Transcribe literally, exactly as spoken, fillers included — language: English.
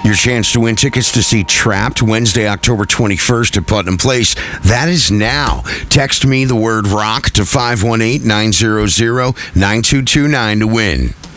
Your chance to win tickets to see Trapped Wednesday, October twenty-first at Putnam Place. That is now. Text me the word rock to five one eight, nine zero zero, nine two two nine to win.